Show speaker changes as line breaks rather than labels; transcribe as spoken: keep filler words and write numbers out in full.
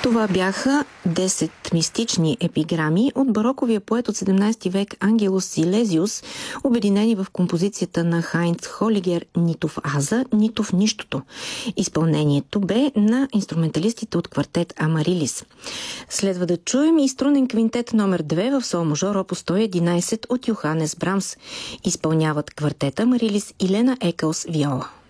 Това бяха десет мистични епиграми от бароковия поет от седемнайсети век Ангелос Силезиус, обединени в композицията на Хайнц Холигер «Нито в Аза, нито в нищото». Изпълнението бе на инструменталистите от квартет Амарилис. Следва да чуем и струнен квинтет номер две в сол мажор опус сто и единайсет от Йоханес Брамс. Изпълняват квартет Амарилис и Лена Екълс виола.